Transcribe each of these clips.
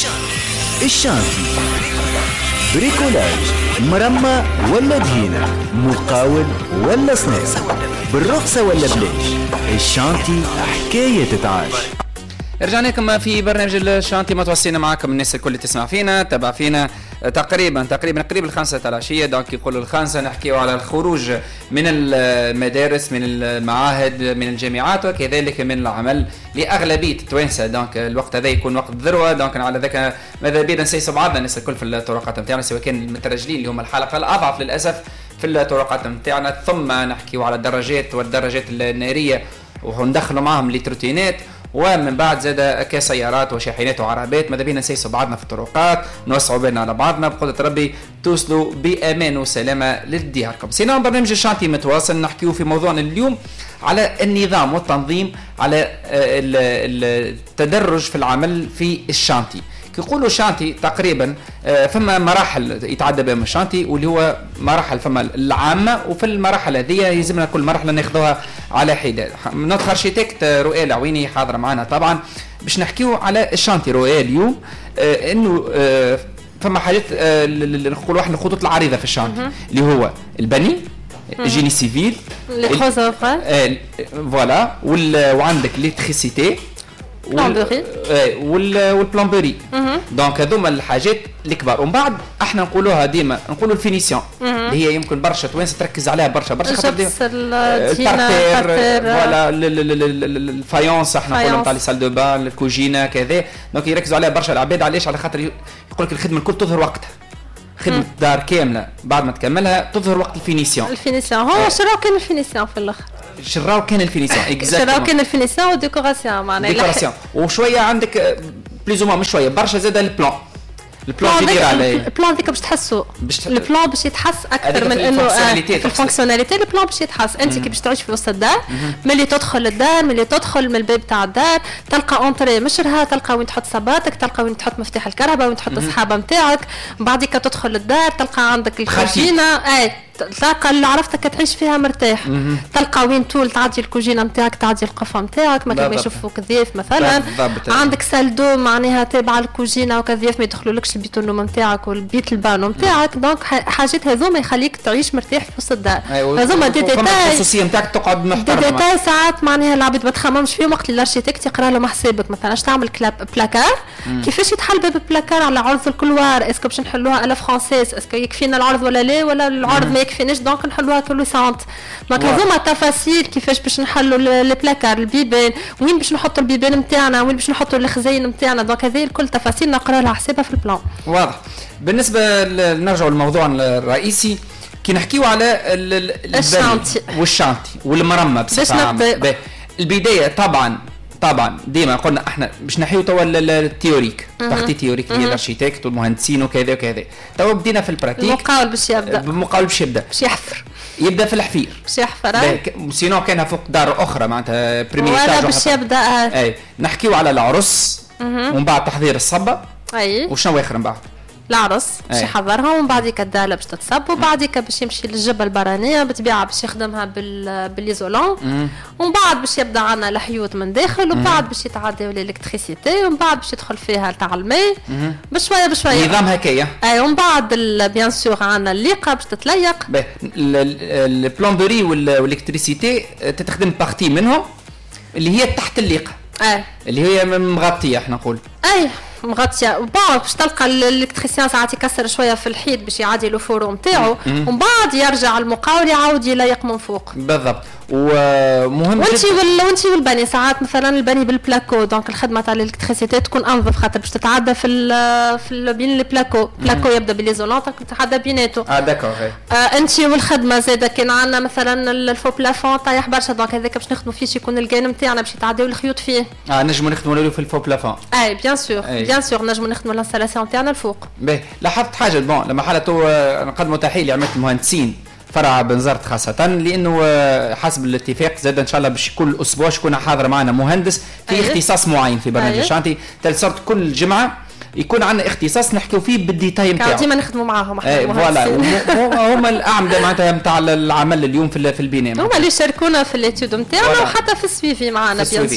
الشانتي بريكولاج، مرمى ولا دهينة، مقاول ولا صناعي، بالرخصة ولا بلاش، الشانتي حكاية تتعاش. رجعنا لكم في برنامج الشانتي، متوصلين معكم الناس الكل تسمع فينا تبع فينا تقريبا قريب الخمسة العشية. دونك يقولوا الخمسة نحكيوا على الخروج من المدارس، من المعاهد، من الجامعات، وكذلك من العمل لأغلبية التوانسة. دونك الوقت هذا يكون وقت ذروة. دونك على ذاك ماذا بينا نسيسوا بعضنا الناس الكل في الطرقات نتاعنا، سواء كان المترجلين اللي هم الحلقة الأضعف للأسف في الطرقات نتاعنا، ثم نحكيوا على الدراجات والدراجات النارية وندخلوا معهم التروتينات، ومن بعد زاد كسيارات وشاحنات وعربات. ماذا بينا نسيسوا بعضنا في الطرقات، نوسعوا بيننا على بعضنا بقدرة ربي توصلوا بأمان وسلامة لدياركم. سينا برنامج الشانتي متواصل، نحكيو في موضوعنا اليوم على النظام والتنظيم، على التدرج في العمل في الشانتي. كيقولوا شانتي تقريبا فما مراحل يتعدى بهم الشانتي، واللي هو مراحل فما العامة، وفي المراحل هذه يلزمنا كل مرحلة ناخذوها على حدة. نوتر ارشيتكت رؤية العويني حاضرة معنا طبعا باش نحكيو على الشانتي رؤية اليوم. انه فما حاجات نقولوا احنا الخطوط العريضة في الشانتي، اللي هو البني، جيني سيفيل، فوالا، وعندك ليكتريسيتي والبلامبري. دونك هذوما الحاجات الكبار. ومن بعد احنا نقولوها ديما، نقولوا الفينيسيون اللي هي يمكن برشا توانسه تركز عليها برشا خاطر البارتير ولا الفايونس، احنا نقولوا نتاع لي سال دو بان، الكوجينه كذا. دونك يركزوا عليها برشا العباد. علاش؟ على خاطر يقول لك الخدمه الكل تظهر وقتها، خدمه الدار كامله بعد ما تكملها تظهر وقت الفينيسيون. هو شراو كان الفينيسيون في الاخر، شراو كان الفينيسيون شراو كان الفينيسيون وديكوراسيون معناها ديكوراسيون. وشويه عندك بليزوما مش شويه برشا زاد البلان جينيرال. البلان ديك باش تحسوا البلان باش يتحس اكثر من انه الفونكسيوناليتي. البلان باش يتحس انت كي باش تعيش في وسط الدار، ملي تدخل الدار، ملي تدخل من الباب تاع الدار تلقى اونطري مشرها، تلقى وين تحط صباتك، تلقى وين تحط مفتاح الكهرباء، وين تحط الصحابه نتاعك. بعديك تدخل الدار تلقى عندك الكوجينه، تلقى اللي عرفتك تعيش فيها مرتاح. تلقى وين طول تعدي الكوجينه نتاعك، تعدي القفه نتاعك، ما كان يشوفوك ضيف مثلا. عندك سالدو معناها تابعه الكوجينه وكضيف ما يدخلولكش البيت النوم نتاعك والبيت البانو نتاعك. دونك حاجات هذوما يخليك تعيش مرتاح في وسط الدار. هذوما دي ديتاي الخصوصيه نتاعك تقعد محترمه. دي ديتاي ساعات معناها العباد ما تخممش فيهم وقت الارشيتكت يقرا لهم حسابك. مثلا اش تعمل بلاكار، كيفاش يتحل باب البلاكار على عرض الكلوار، اسكو باش نحلوها الا فرونسيس، اسكو يكفينا العرض ولا لا، ولا العرض ما يكفيناش دونك نحلوها كل سنت. دونك هذوما تفاصيل كيفاش باش نحلوا البلاكار، البيبان، وين باش نحطوا البيبان نتاعنا، وين باش نحطوا الخزاين نتاعنا. دونك هذه الكل تفاصيل نقرا لها حسابها في البلان. واضح. بالنسبه نرجعوا للموضوع الرئيسي كي نحكيو على الشانتي والشانتي والمرمى بصفه عامه. البدايه طبعا ديما قلنا احنا باش نحيو توا التيوريك، تخطيط تيوريك هي الارشيتكت والمهندسين وكذا وكذا. توا بدينا في البراتيك. المقاول باش يبدا باش يحفر، يبدا في الحفير باش يحفر. سينو كانها فوق دار اخرى معناتها بريمير تاج باش يبدا. اي نحكيو على العرس ومن بعد تحضير الصبه. اي وشنو اخر من بعد العرس باش يحضرها، ومن بعديك الداله باش تتصب، وبعديك باش يمشي للجبه البرانيه بالطبيعه باش يخدمها باليزولون، ومن بعد باش يبدا عنا الحيوط من داخل، ومن بعد باش يتعداو الالكتريسيتي، ومن بعد باش يدخل فيها تاع الماء بشويه نظام هكايا. اي ومن بعد بيان سور عنا الليقه باش تتليق. البلومبري والالكتريسيتي تتخدم بارتي منهم اللي هي تحت الليقه، اللي هي مغطيه احنا نقول مغطيه. وبعد باش تلقى الالكتريسيان ساعات يكسر شويه في الحيط باش يعدي له فورو نتاعو، ومن بعد يرجع المقاول يعاود يليق من فوق. بالضبط. ومهم وانتي والبني ساعات مثلا البني بالبلاكو، دونك الخدمه تاع الالكتريسيتي تكون انظف خاطر باش تتعدى في بين البلاكو. بلاكو يبدا باليزولون تتعدى بيناتو. داكور. انتي والخدمه زاده كان عندنا مثلا الفو بلافون طايح برشا، دونك هذاك باش نخدموا فيه يكون الكان نتاعنا باش يتعداو الخيوط فيه. نجموا نخدموا له في الفو بلافون. بيان سور نجموا نخدموا الانستالاسيون تاعنا الفوق. لاحظت حاجه لما حالته نقدموا تحيه لعمليه المهندسين فرع بنزرت خاصة، لأنه حسب الاتفاق زاد إن شاء الله باش كل أسبوع يكون حاضر معنا مهندس في اختصاص معين في برنامج الشانتي. صرت كل جمعة يكون عندنا اختصاص نحكيو فيه بالديتاي نتاعو. ديما نخدموا معاهم احنا فوالا هما الأعمدة معناتها نتاع العمل اليوم في البناء. هما اللي يشاركونا في الاتيود نتاعنا وحتى في السويفي معنا بيان سور.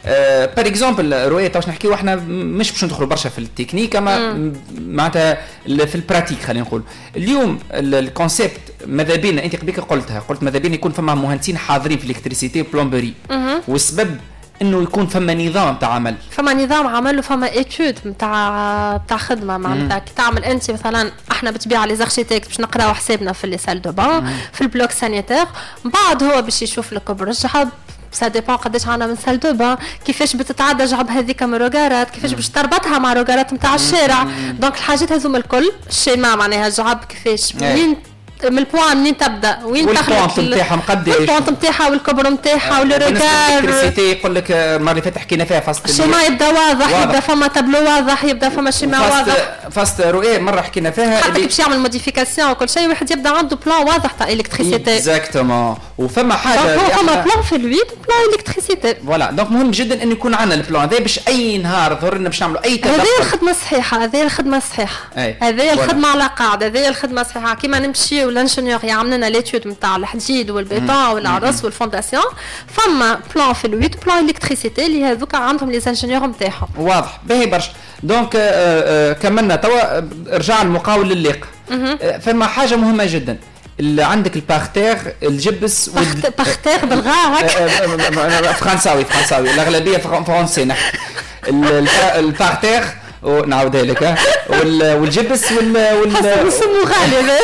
بار اكزومبل رؤيه واش نحكيو احنا مش باش ندخلوا برشا في التكنيك اما معناتها في البراتيك خلينا نقول اليوم الكونسيبت ماذا بينا انت قبيله قلت ماذا بينا يكون فما مهندسين حاضرين في الالكتريسيتي بلومبري والسبب انه يكون فما نظام تاع عمل وفما ايتود نتاع خدمه معناتها كي تعمل انت مثلا احنا بتبيع لي زارشيتيكت باش نقراو حسابنا في لي سال دو بان في البلوك سانيتير بعد هو باش يشوف لك برشحه سا ديبون قداش عندنا من سال دو بان كيفاش بتتعدى جعب هذيك من روغارات كيفاش باش تربطها مع روغارات نتاع الشارع دونك الحاجات هذوما الكل الشيما معناها جعب كيفاش منين من البوان منين تبدا وين تخرج البوانت نتاعها مقداش البوانت نتاعها والكبر نتاعها والروغار الكتريسيتي يقول لك المره اللي فاتت حكينا فيها فاست الشيما يبدا واضح يبدا فما تابلو واضح يبدا فما شيما واضح فاست رؤيه مره حكينا فيها حتى باش يعمل موديفيكاسيون وكل شيء واحد يبدا عنده بلان واضح تاع الكتريسيتي اكزاكتومون وفما حاجه فما بلان في الويد بلان الكتريسيتي فوالا دونك مهم جدا انه يكون عندنا البلان هذا باش اي نهار ظهر لنا باش نعملوا اي تدخل هذه الخدمه الصحيحه هذه الخدمه الصحيحه هذه الخدمه على قاعده هذه الخدمه الصحيحه كيما نمشيو لانجينيور يعمل لنا ليتود نتاع الحديد والبيطون والعرس والفونداسيون فما بلان في الويد بلان الكتريسيتي اللي هذوك عندهم لي انجينيور نتاعهم واضح باهي برشا دونك كملنا توا رجع المقاول لليق فما حاجه مهمه جدا اللي عندك البارتير الجبس بارتير بالغاء فرنساوي الاغلبيه فرنسي نحكي البارتير ونعاودها لك والجبس اسمه غالي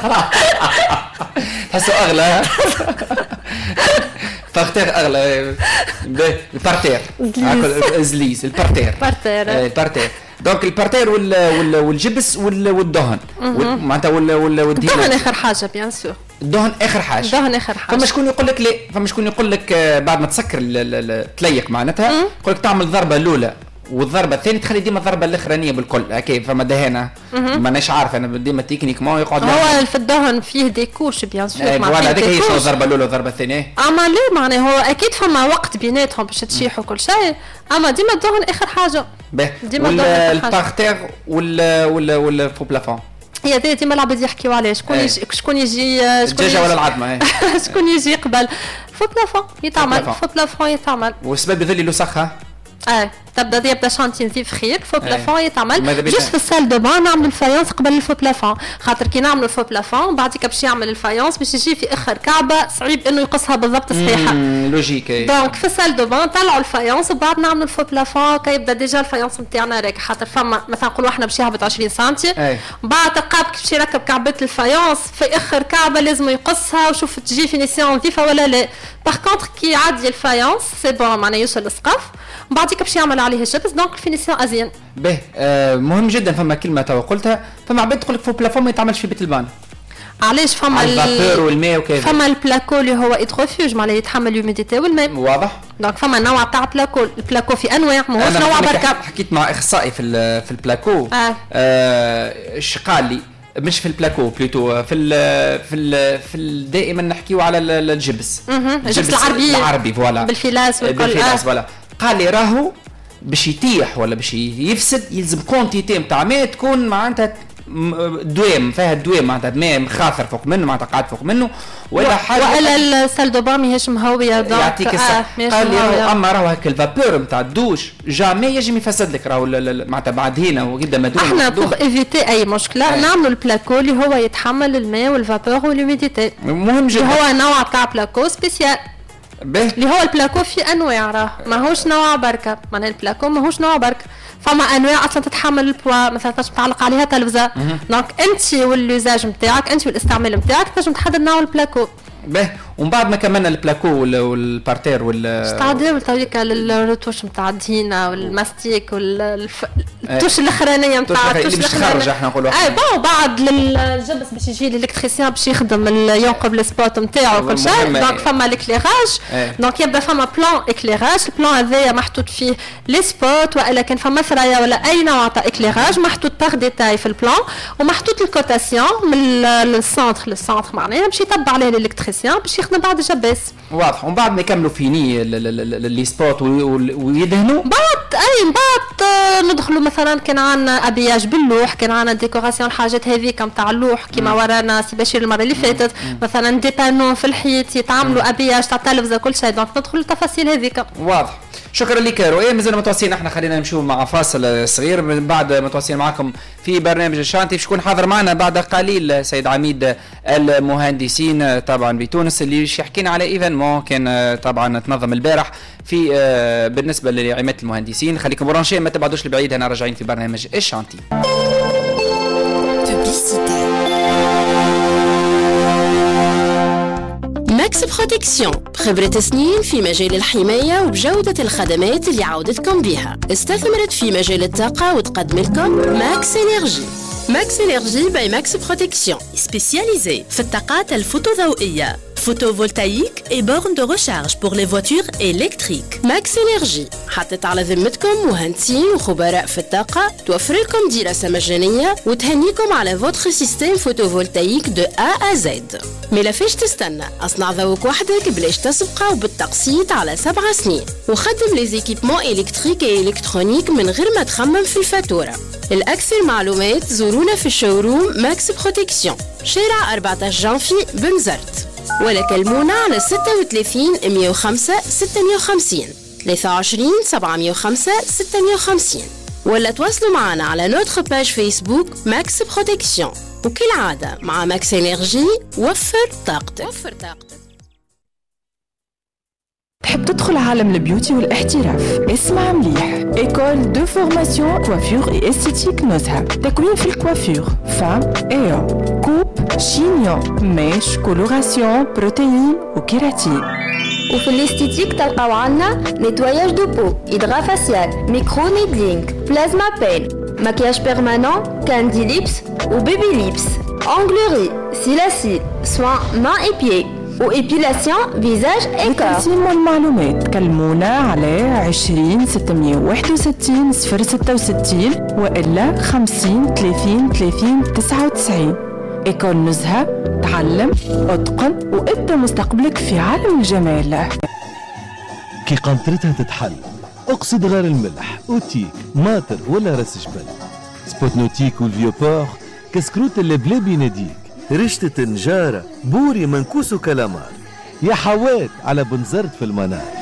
تحسه اغلى بارتير اغلى البارتير زليز البارتير دونك البارتير والجبس والدهن معناتها الدهن اخر حاجه بيان سور الدهن اخر حاجه فما شكون يقول لك لا فما شكون يقول لك بعد ما تسكر تليق معناتها يقول لك تعمل ضربه الاولى والضربه الثانيه تخلي ديما الضربه الاخرانيه بالكل هكا فما دهانه ماناش عارف انا ديما تكنيك ما يقعد هو في الدهن فيه دي كوش بيان سور فوالا هذيك هي الضربه الاولى والضربه الثانيه اما ليه معناه هو اكيد فما وقت بيناتهم باش تشيح وكل شيء اما ديما الدهن اخر حاجه ديما البارتير ولا فو بلافون هي ديما العباد يحكيوا عليه شكون يجي الدجاجه ولا العظمه شكون يجي قبل فو بلافون يتعمل والسبب يظل يلصخها يبدا شانتي نزيف خير فو بلافون يتعمل جوست في السال دو بان نعمل الفايونس قبل الفو بلافون خاطر كي نعمل الفو بلافون بعديك باش يعمل الفايونس باش يجي في اخر كعبه صعيب انه يقصها بالضبط صحيحه لوجيك دونك في السال دو بان طلعوا الفايونس وبعد نعمل الفو بلافون كيبدا ديجا الفايونس نتاعنا راك خاطر فما مثلا نقولوا احنا باش يهبط 20 سنتي بعد تلقى باش يركب كعبه الفايونس في اخر كعبه لازم يقصها وشوف تجي فينيسيون نظيفه ولا لا باغ كونطخ كي يعدي الفايونس سي بون معناها يوصل للسقف بعديك باش يعمل عليه الجبس دونك الفينيسيون ازين مهم جدا فما كلمه تو قلتها فما عباد تقول لك فو بلافون ما يتعملش في بيت البان علاش فما الفابور والماء وكذا فما البلاكو اللي هو ادروفيوج معناها يتحمل الهيوميديتي والماء واضح دونك فما نوع تاع البلاكو في انواع ماهوش نوع بركه حكيت مع اخصائي في البلاكو ايش قال لي مش في البلاكو بلوتو في دائما نحكيو على الجبس الجبس العربي فوالا بالفلاس فوالا قال لي راهو باش يتيح ولا باش يفسد يلزم كونتيتي نتاع ماء تكون معناتها دوام فيها الدوام معناتها ماء خاثر فوق منه معناتها قاعد فوق منه ولا حاجه ولا السال دو بان ماهيش مهويه يعطيك قال لي اما راهو هكا الفابور نتاع الدوش جامي يجي يفسد لك راهو معناتها بعد هنا ويبدا مدوم احنا بوغ ايفيتي اي مشكله نعملوا البلاكو اللي هو يتحمل الماء والفابور والهيوميديتي مهم جدا هو نوع تاع بلاكو سبيسيال اللي هو البلاكو في انواع راه ماهوش نوع بركه معناها البلاكو ماهوش نوع بركه فما انواع اصلا تتحمل البوا مثلا تنجم تعلق عليها تلفزه دونك انت واللوزاج نتاعك انت والاستعمال نتاعك تنجم تحدد نوع البلاكو ومن بعد ما كملنا البلاكو والبارتير استعداو تويكا للروتوش نتاع الدهينه والماستيك التوش الاخرانيه نتاع التوش اللي خرج احنا نقولوا بون بعد للجبس باش يجي الالكتريسيان باش يخدم ينقب السبوت نتاعو وكل شيء دونك فما ليكليراج دونك يبدا فما بلان اكليراج البلان هذايا محطوط فيه لي سبوت والا كان فما ثرايا ولا اي نوع تاع اكليراج محطوط باغ ديتاي في البلان ومحطوط الكوتاسيون من السونتر للسونتر معناها باش يتبع عليه الالكتريسيان باش يخدم بعد الجباس واضح. ومن بعد ما يكملوا فيني لي سبوت ويدهنوا بعد ندخلوا مثلا كان عندنا ابياج باللوح، كان عندنا ديكوراسيون الحاجات هذيك نتاع اللوح كيما ورانا سي بشير المره اللي فاتت، مثلا دي بانو في الحيط يتعملوا ابياج تاع التلفزه كل شيء، دونك ندخلوا التفاصيل هذيك. واضح. شكرا لك رؤية. مازلنا متواصلين احنا، خلينا نمشيو مع فاصل صغير، من بعد متواصلين معكم في برنامج الشانتي. باش يكون حاضر معنا بعد قليل سيد عميد المهندسين طبعا بتونس، اللي باش يحكينا على ايفينمون كان طبعا تنظم البارح في بالنسبه لعماده المهندسين. خليكم برانشي ما تبعدوش لبعيد، هنا راجعين في برنامج الشانتي. ماكس بروتكسيون، خبرة سنين في مجال الحماية وبجودة الخدمات اللي عودتكم بها. استثمرت في مجال الطاقة وتقدم لكم ماكس إنرجي. ماكس إنرجي باي ماكس بروتكسيون، سبيسياليزي في الطاقات الفوتوضوئية، photovoltaïque et bornes de recharge pour les voitures électriques. Max Energy حطت على ذمتكم مهندسين وخبراء في الطاقة، توفر لكم دراسة مجانية وتهنيكم على votre système photovoltaïque de A à Z. ملا فيش تستنى، اصنع ذوق وحدك بلاش تسبقه وبالتقسيط على 7 سنين، وخدم لي زيكيبمون إلكتريك et إلكترونيك من غير ما تخمم في الفاتورة. الأكثر معلومات زورونا في الشوروم ماكس بروتكسيون، شارع 14 جانفي بنزرت، ولا كلمونا على 36 105 650 23 705 650، ولا تواصلوا معنا على نوتر باج فيسبوك ماكس بروتكسيون. وكالعادة مع ماكس انرجي وفر طاقتك. تحب تدخل عالم البيوتي والاحتراف؟ اسمع مليح، ايكول دو فورماسيون كوافير اي استيتيك نزهة، تكوين في الكوافير فام ايو كوب شينيون ميش كولوراسيون بروتين وكيراتين. وفي الاستيتيك تلقاو عنا نيتواياج دو بو، إدغا فاسيال، ميكرو نيدلينغ، بلازما بين، ماكياج بيرمانون، كاندي ليبس وبيبي ليبس، أونغلوري، سيلاسيل، سوان مان اي بيي وإبيلاسيون فيزاج إيكار. للتقسيم والمعلومات كلمونا على 20 661 066 وإلا 50 30 30 99. إيكول نزهة، تعلم اتقن وابدأ مستقبلك في عالم الجمال. كي قنطرتها تتحل، اقصد غير الملح، اوتيك، ماتر ولا راس جبل، سبوتنوتيك والفيوبور، كسكروت اللي بلا بيناديك، رشتة نجارة، بوري منكوس وكلامار، يا حوات على بنزرت في المنار.